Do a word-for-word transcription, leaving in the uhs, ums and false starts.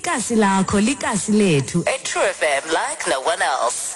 ikasi lakho likasi lethu A True F M like no one else.